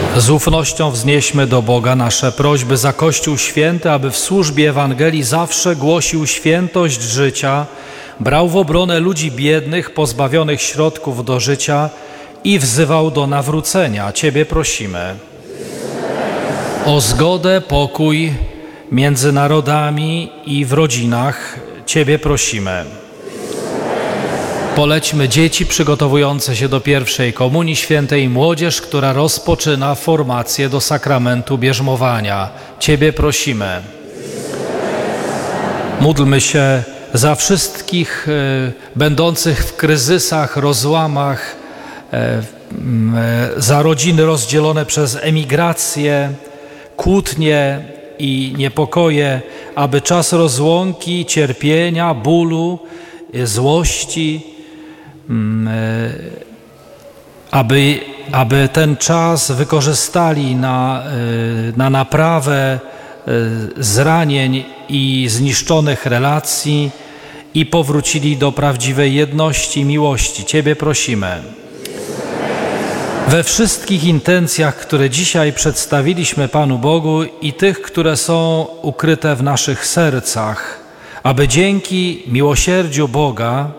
Z ufnością wznieśmy do Boga nasze prośby za Kościół Święty, aby w służbie Ewangelii zawsze głosił świętość życia, brał w obronę ludzi biednych, pozbawionych środków do życia i wzywał do nawrócenia. Ciebie prosimy. O zgodę, pokój między narodami i w rodzinach. Ciebie prosimy. Polećmy dzieci przygotowujące się do pierwszej komunii świętej i młodzież, która rozpoczyna formację do sakramentu bierzmowania. Ciebie prosimy. Módlmy się za wszystkich będących w kryzysach, rozłamach, za rodziny rozdzielone przez emigrację, kłótnie i niepokoje, aby czas rozłąki, cierpienia, bólu, złości, aby ten czas wykorzystali na naprawę zranień i zniszczonych relacji i powrócili do prawdziwej jedności i miłości. Ciebie prosimy. We wszystkich intencjach, które dzisiaj przedstawiliśmy Panu Bogu i tych, które są ukryte w naszych sercach, aby dzięki miłosierdziu Boga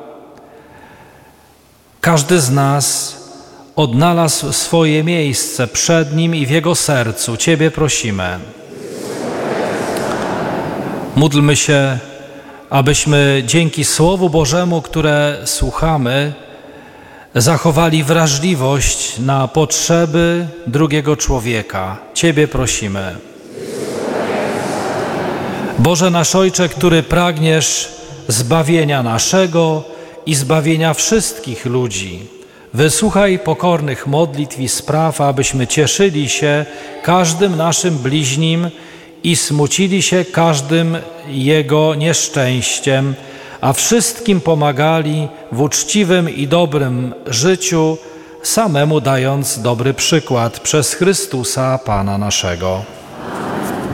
każdy z nas odnalazł swoje miejsce przed Nim i w Jego sercu. Ciebie prosimy. Módlmy się, abyśmy dzięki Słowu Bożemu, które słuchamy, zachowali wrażliwość na potrzeby drugiego człowieka. Ciebie prosimy. Boże nasz Ojcze, który pragniesz zbawienia naszego i zbawienia wszystkich ludzi, wysłuchaj pokornych modlitw i spraw, abyśmy cieszyli się każdym naszym bliźnim i smucili się każdym jego nieszczęściem, a wszystkim pomagali w uczciwym i dobrym życiu, samemu dając dobry przykład przez Chrystusa Pana naszego.